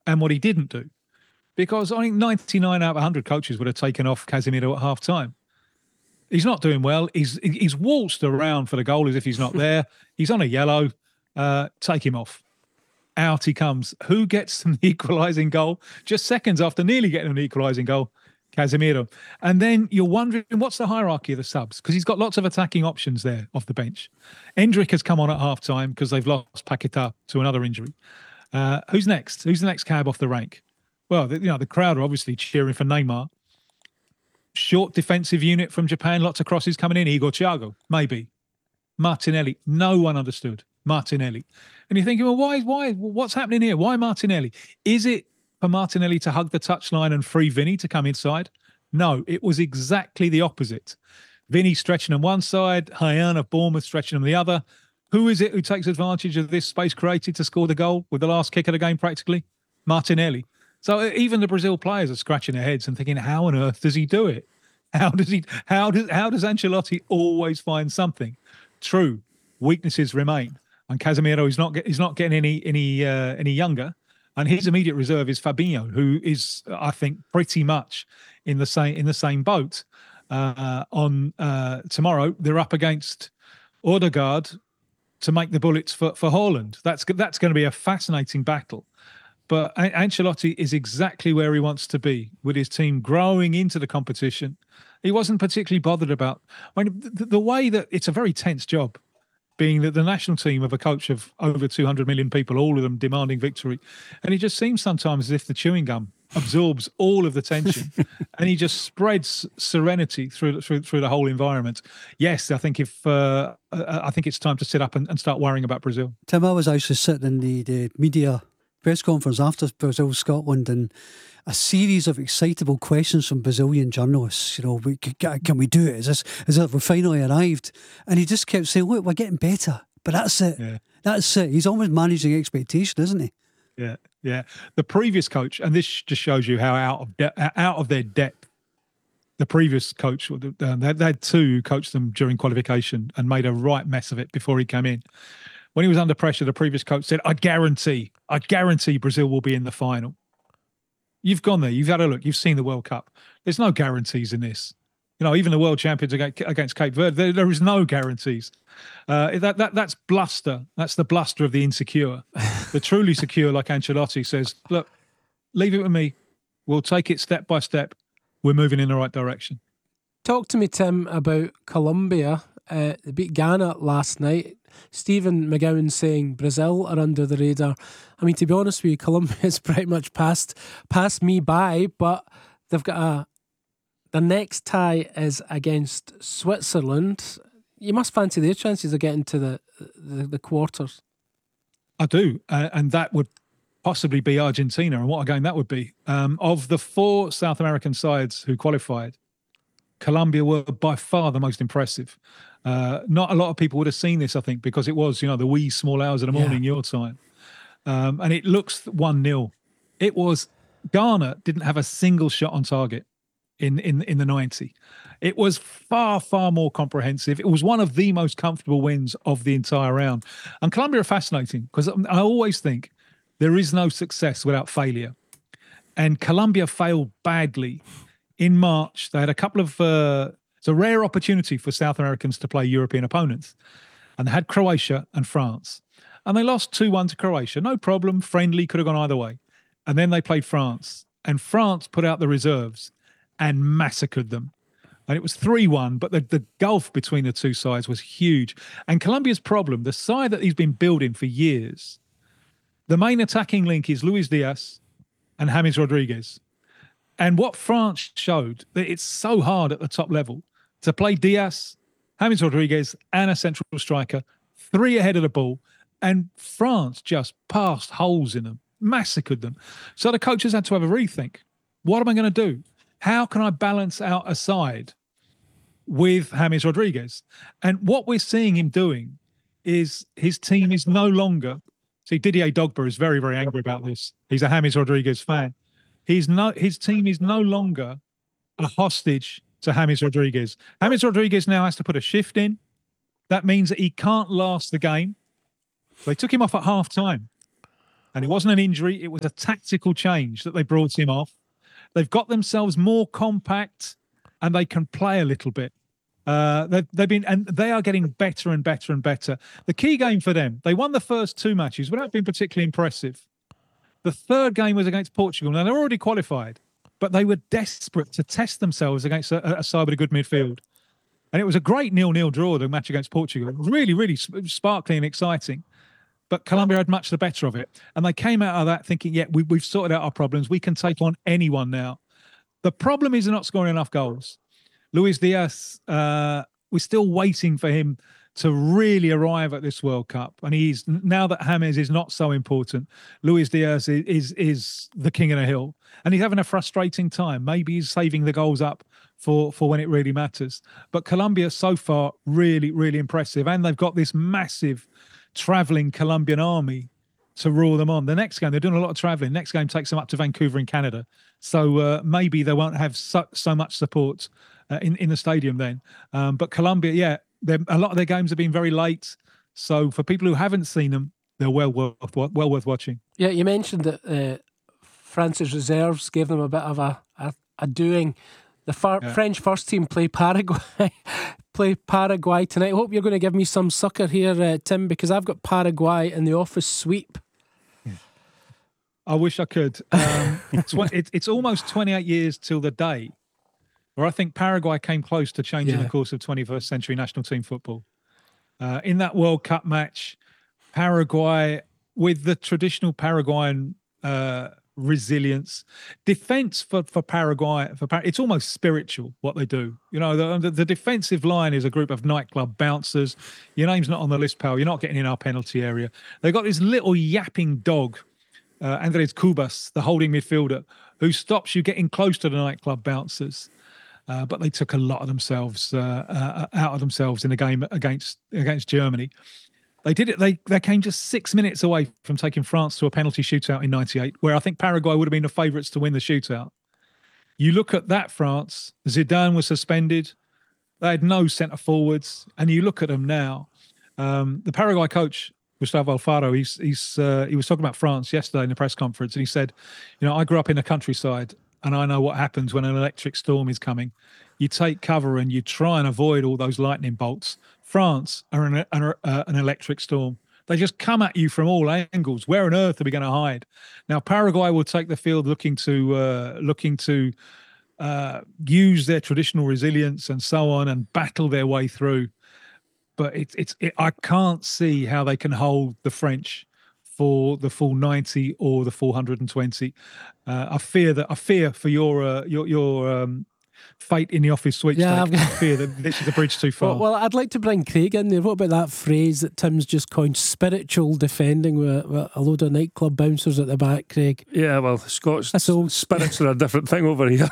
and what he didn't do. Because I think 99 out of 100 coaches would have taken off Casemiro at half-time. He's not doing well. He's waltzed around for the goal as if he's not there. He's on a yellow. Take him off. Out he comes. Who gets the equalising goal? Just seconds after nearly getting an equalising goal, Casemiro. And then you're wondering, what's the hierarchy of the subs? Because he's got lots of attacking options there off the bench. Endrick has come on at half-time because they've lost Paquetá to another injury. Who's next? Who's the next cab off the rank? Well, the crowd are obviously cheering for Neymar. Short defensive unit from Japan, lots of crosses coming in. Igor Thiago, maybe. Martinelli, no one understood. Martinelli. And you're thinking, well, why? What's happening here? Why Martinelli? Is it for Martinelli to hug the touchline and free Vinny to come inside? No, it was exactly the opposite. Vinny stretching on one side, Hyan of Bournemouth stretching on the other. Who is it who takes advantage of this space created to score the goal with the last kick of the game practically? Martinelli. So even the Brazil players are scratching their heads and thinking, how on earth does he do it? How does Ancelotti always find something? True, weaknesses remain, and Casemiro is not getting any younger, and his immediate reserve is Fabinho, who is, I think, pretty much in the same boat. On tomorrow, they're up against Odegaard to make the bullets for Haaland. That's going to be a fascinating battle. But Ancelotti is exactly where he wants to be, with his team growing into the competition. He wasn't particularly bothered about, the way that it's a very tense job, being that the national team of a coach of over 200 million people, all of them demanding victory. And it just seems sometimes as if the chewing gum absorbs all of the tension and he just spreads serenity through the whole environment. Yes, I think it's time to sit up and start worrying about Brazil. Tim, I was actually sitting in the media press conference after Brazil-Scotland, and a series of excitable questions from Brazilian journalists. Can we do it? Is it we've finally arrived? And he just kept saying, look, we're getting better. But that's it. Yeah. That's it. He's always managing expectation, isn't he? Yeah. The previous coach, and this just shows you how out of their depth, the previous coach, they had two who coached them during qualification and made a right mess of it before he came in. When he was under pressure, the previous coach said, I guarantee Brazil will be in the final. You've gone there. You've had a look. You've seen the World Cup. There's no guarantees in this. Even the world champions against Cape Verde, there is no guarantees. That's bluster. That's the bluster of the insecure. The truly secure, like Ancelotti, says, look, leave it with me. We'll take it step by step. We're moving in the right direction. Talk to me, Tim, about Colombia. They beat Ghana last night. Stephen McGowan saying Brazil are under the radar. I mean, to be honest with you, Colombia's pretty much passed me by, but they've got the next tie is against Switzerland. You must fancy their chances of getting to the quarters. I do, and that would possibly be Argentina, and what a game that would be. Of the 4 South American sides who qualified, Colombia were by far the most impressive. Not a lot of people would have seen this, I think, because it was, the wee small hours of the morning, your time. And it looks 1-0. It was, Ghana didn't have a single shot on target in the 90. It was far, far more comprehensive. It was one of the most comfortable wins of the entire round. And Colombia are fascinating because I always think there is no success without failure. And Colombia failed badly. In March, they had a couple of... it's a rare opportunity for South Americans to play European opponents. And they had Croatia and France. And they lost 2-1 to Croatia. No problem. Friendly, could have gone either way. And then they played France. And France put out the reserves and massacred them. And it was 3-1, but the gulf between the two sides was huge. And Colombia's problem, the side that he's been building for years, the main attacking link is Luis Diaz and James Rodriguez. And what France showed, that it's so hard at the top level to play Diaz, James Rodriguez, and a central striker, 3 ahead of the ball, and France just passed holes in them, massacred them. So the coaches had to have a rethink. What am I going to do? How can I balance out a side with James Rodriguez? And what we're seeing him doing is his team is no longer... See, Didier Drogba is very, very angry about this. He's a James Rodriguez fan. His team is no longer a hostage to James Rodriguez. James Rodriguez now has to put a shift in. That means that he can't last the game. They took him off at half-time. And it wasn't an injury. It was a tactical change that they brought him off. They've got themselves more compact and they can play a little bit. They've been, and they are getting better and better and better. The key game for them, they won the first 2 matches without being particularly impressive. The third game was against Portugal. Now, they're already qualified, but they were desperate to test themselves against a side with a good midfield. And it was a great 0-0 draw, the match against Portugal. It was really, really sparkling and exciting. But Colombia had much the better of it. And they came out of that thinking, yeah, we've sorted out our problems. We can take on anyone now. The problem is they're not scoring enough goals. Luis Diaz, we're still waiting for him to really arrive at this World Cup. And he's, now that James is not so important, Luis Diaz is the king of the hill. And he's having a frustrating time. Maybe he's saving the goals up for when it really matters. But Colombia so far, really, really impressive. And they've got this massive travelling Colombian army to rule them on. The next game, they're doing a lot of travelling. Next game takes them up to Vancouver in Canada. So maybe they won't have so much support in the stadium then. But Colombia, yeah, a lot of their games have been very late. So for people who haven't seen them, they're well worth watching. Yeah, you mentioned that France's reserves gave them a bit of a doing. The French first team play Paraguay tonight. I hope you're going to give me some sucker here, Tim, because I've got Paraguay in the office sweep. I wish I could. It's almost 28 years till the day where I think Paraguay came close to changing the course of 21st century national team football. In that World Cup match, Paraguay, with the traditional Paraguayan resilience, defense for Paraguay, it's almost spiritual what they do. You know, the defensive line is a group of nightclub bouncers. Your name's not on the list, pal. You're not getting in our penalty area. They've got this little yapping dog, Andres Cubas, the holding midfielder, who stops you getting close to the nightclub bouncers. But they took a lot of themselves out of themselves in the game against Germany. They did it. They came just 6 minutes away from taking France to a penalty shootout in '98, where I think Paraguay would have been the favourites to win the shootout. You look at that France, Zidane was suspended. They had no centre forwards. And you look at them now. The Paraguay coach, Gustavo Alfaro, he was talking about France yesterday in the press conference, and he said, you know, I grew up in the countryside and I know what happens when an electric storm is coming. You take cover and you try and avoid all those lightning bolts. France are an electric storm. They just come at you from all angles. Where on earth are we going to hide? Now, Paraguay will take the field looking to use their traditional resilience and so on and battle their way through. But I can't see how they can hold the French for the full 90 or the full 120. I fear for your fate in the office sweepstake. Yeah, I fear that this is a bridge too far. Well, I'd like to bring Craig in there. What about that phrase that Tim's just coined, spiritual defending, with a load of nightclub bouncers at the back, Craig? Yeah, well, Scots spirits are a different thing over here.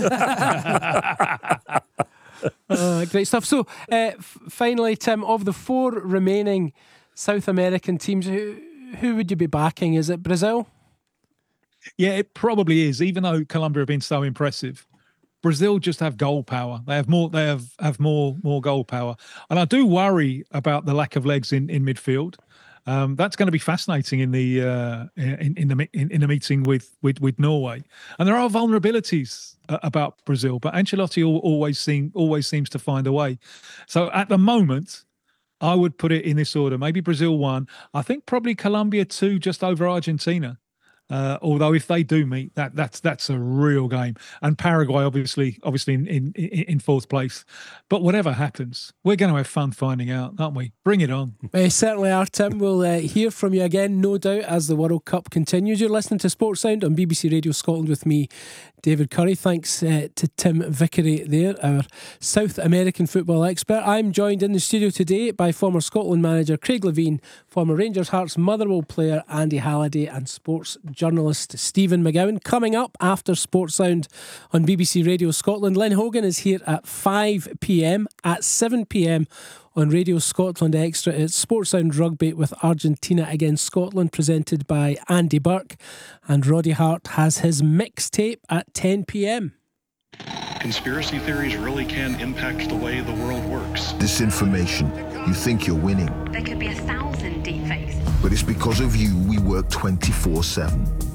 Great stuff. So, finally, Tim, of the 4 remaining South American teams, who would you be backing? Is it Brazil? Yeah, it probably is. Even though Colombia have been so impressive, Brazil just have goal power. They have more. They have more goal power, and I do worry about the lack of legs in midfield. That's going to be fascinating in the meeting with Norway. And there are vulnerabilities about Brazil, but Ancelotti always seems to find a way. So at the moment, I would put it in this order: maybe Brazil 1. I think probably Colombia 2, just over Argentina. Although if they do meet, that's a real game. And Paraguay obviously in 4th place. But whatever happens, we're going to have fun finding out, aren't we? Bring it on. We certainly are, Tim. We'll hear from you again, no doubt, as the World Cup continues. You're listening to Sports Sound on BBC Radio Scotland with me, David Curry. Thanks to Tim Vickery there, our South American football expert. I'm joined in the studio today by former Scotland manager Craig Levein, former Rangers Hearts Motherwell player Andy Halliday, and sports journalist Stephen McGowan. Coming up after Sports Sound on BBC Radio Scotland, Lynn Hogan is here at 5 p.m. At 7 p.m. on Radio Scotland Extra, it's Sports Sound Rugby with Argentina against Scotland, presented by Andy Burke. And Roddy Hart has his mixtape at 10 p.m. Conspiracy theories really can impact the way the world works. Disinformation. You think you're winning. There could be 1,000 deepfakes. but it's because of you we work 24/7.